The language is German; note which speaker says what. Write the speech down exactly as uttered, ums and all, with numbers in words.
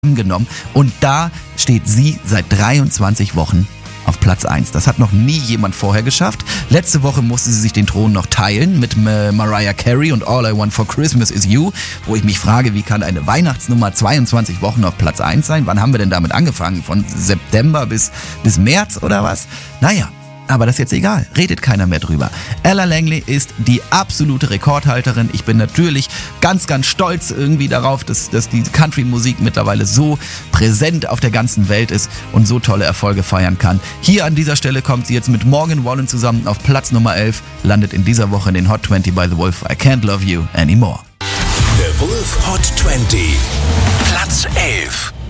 Speaker 1: genommen. Und da steht sie seit dreiundzwanzig Wochen auf Platz eins. Das hat noch nie jemand vorher geschafft. Letzte Woche musste sie sich den Thron noch teilen mit äh, Mariah Carey und All I Want for Christmas is You, wo ich mich frage, wie kann eine Weihnachtsnummer zweiundzwanzig Wochen auf Platz eins sein? Wann haben wir denn damit angefangen? Von September bis, bis März oder was? Naja. Aber das ist jetzt egal, redet keiner mehr drüber. Ella Langley ist die absolute Rekordhalterin. Ich bin natürlich ganz, ganz stolz irgendwie darauf, dass, dass die Country-Musik mittlerweile so präsent auf der ganzen Welt ist und so tolle Erfolge feiern kann. Hier an dieser Stelle kommt sie jetzt mit Morgan Wallen zusammen auf Platz Nummer elf, landet in dieser Woche in den Hot zwanzig by The Wolf. I Can't Love You Anymore.
Speaker 2: The Wolf Hot zwanzig, Platz elf.